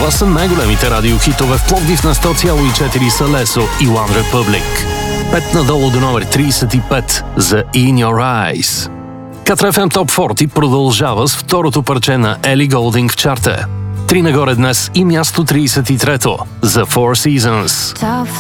Това са най-големите радиохитове в Пловдив. На 100,4 са Лесо и One Republic. 5 надолу до номер 35 за In Your Eyes. Катра FM Top 40 продължава с второто парче на Ели Голдинг в чарта. 3 нагоре днес и място 33 за Four Seasons. Top